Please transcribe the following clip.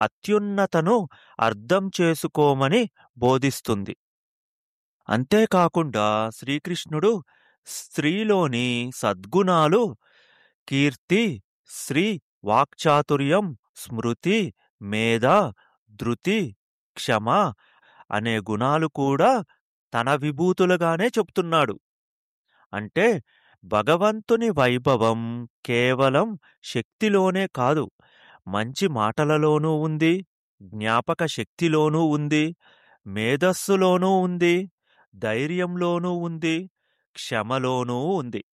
అత్యున్నతను అర్థం చేసుకోమని బోధిస్తుంది. అంతేకాకుండా శ్రీకృష్ణుడు స్త్రీలోని సద్గుణాలు కీర్తి, శ్రీ, వాక్చాతుర్యం, స్మృతి, మేధ, ధృతి, క్షమ అనే గుణాలు కూడా తన విభూతులుగానే చెప్తున్నాడు. అంటే భగవంతుని వైభవం కేవలం శక్తిలోనే కాదు, మంచి మాటలలోనూ ఉంది, జ్ఞాపక శక్తిలోనూ ఉంది, మేధస్సులోనూ ఉంది, ధైర్యంలోనూ ఉంది, క్షమలోనూ ఉంది.